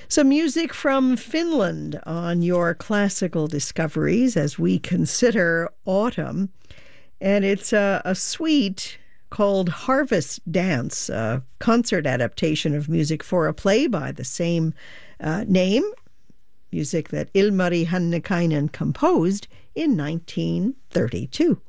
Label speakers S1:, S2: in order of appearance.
S1: Some music from Finland on your classical discoveries as we consider autumn. And it's a suite called Harvest Dance, a concert adaptation of music for a play by the same name, music that Ilmari Hannikainen composed in 1932.